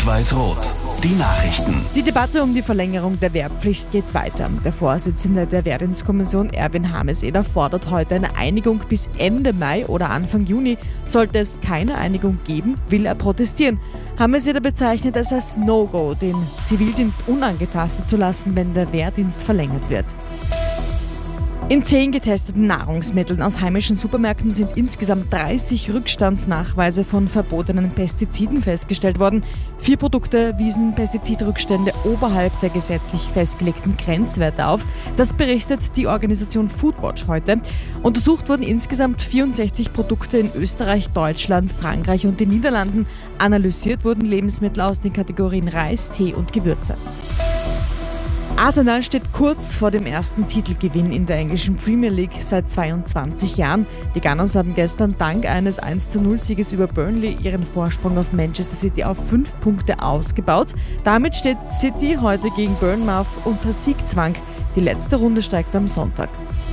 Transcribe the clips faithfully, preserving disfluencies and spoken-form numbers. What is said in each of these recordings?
Rot-Weiß-Rot. Die Nachrichten. Die Debatte um die Verlängerung der Wehrpflicht geht weiter. Der Vorsitzende der Wehrdienstkommission, Erwin Hameseder, fordert heute eine Einigung bis Ende Mai oder Anfang Juni. Sollte es keine Einigung geben, will er protestieren. Hameseder bezeichnet es als No-Go, den Zivildienst unangetastet zu lassen, wenn der Wehrdienst verlängert wird. In zehn getesteten Nahrungsmitteln aus heimischen Supermärkten sind insgesamt dreißig Rückstandsnachweise von verbotenen Pestiziden festgestellt worden. Vier Produkte wiesen Pestizidrückstände oberhalb der gesetzlich festgelegten Grenzwerte auf. Das berichtet die Organisation Foodwatch heute. Untersucht wurden insgesamt vierundsechzig Produkte in Österreich, Deutschland, Frankreich und den Niederlanden. Analysiert wurden Lebensmittel aus den Kategorien Reis, Tee und Gewürze. Arsenal steht kurz vor dem ersten Titelgewinn in der englischen Premier League seit zweiundzwanzig Jahren. Die Gunners haben gestern dank eines eins zu null Sieges über Burnley ihren Vorsprung auf Manchester City auf fünf Punkte ausgebaut. Damit steht City heute gegen Bournemouth unter Siegzwang. Die letzte Runde steigt am Sonntag.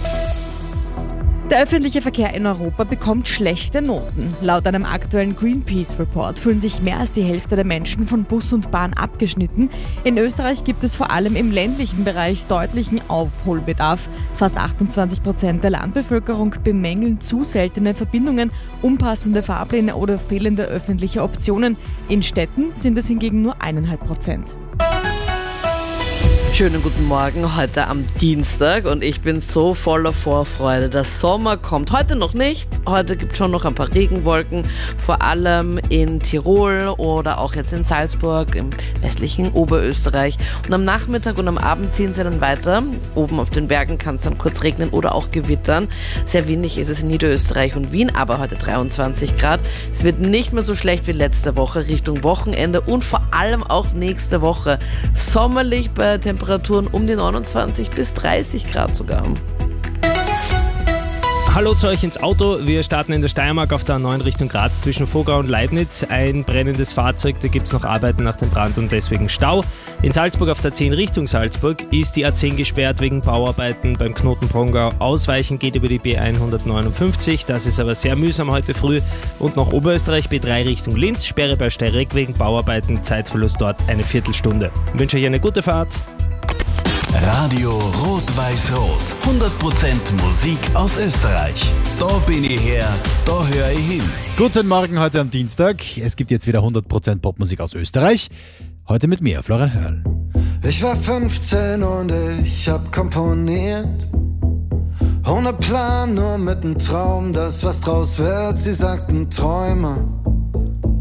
Der öffentliche Verkehr in Europa bekommt schlechte Noten. Laut einem aktuellen Greenpeace-Report fühlen sich mehr als die Hälfte der Menschen von Bus und Bahn abgeschnitten. In Österreich gibt es vor allem im ländlichen Bereich deutlichen Aufholbedarf. Fast achtundzwanzig Prozent der Landbevölkerung bemängeln zu seltene Verbindungen, unpassende Fahrpläne oder fehlende öffentliche Optionen. In Städten sind es hingegen nur eineinhalb Prozent. Schönen guten Morgen, heute am Dienstag und ich bin so voller Vorfreude. Der Sommer kommt heute noch nicht. Heute gibt es schon noch ein paar Regenwolken, vor allem in Tirol oder auch jetzt in Salzburg, im westlichen Oberösterreich. Und am Nachmittag und am Abend ziehen sie dann weiter. Oben auf den Bergen kann es dann kurz regnen oder auch gewittern. Sehr windig ist es in Niederösterreich und Wien, aber heute dreiundzwanzig Grad. Es wird nicht mehr so schlecht wie letzte Woche Richtung Wochenende und vor allem auch nächste Woche. Sommerlich bei Temperaturen Temperaturen um die neunundzwanzig bis dreißig Grad sogar. Hallo zu euch ins Auto. Wir starten in der Steiermark auf der A neun Richtung Graz zwischen Vogau und Leibniz. Ein brennendes Fahrzeug, da gibt es noch Arbeiten nach dem Brand und deswegen Stau. In Salzburg auf der zehn Richtung Salzburg ist die A zehn gesperrt wegen Bauarbeiten beim Knoten Prongau. Ausweichen geht über die B hundertneunundfünfzig, das ist aber sehr mühsam heute früh. Und nach Oberösterreich B drei Richtung Linz, Sperre bei Steyrek wegen Bauarbeiten, Zeitverlust dort eine Viertelstunde. Ich wünsche euch eine gute Fahrt. Radio Rot-Weiß-Rot. hundert Prozent Musik aus Österreich. Da bin ich her, da höre ich hin. Guten Morgen heute am Dienstag. Es gibt jetzt wieder hundert Prozent Popmusik aus Österreich. Heute mit mir, Florian Hörl. Ich war fünfzehn und ich hab komponiert. Ohne Plan, nur mit nem Traum, dass was draus wird. Sie sagten Träume,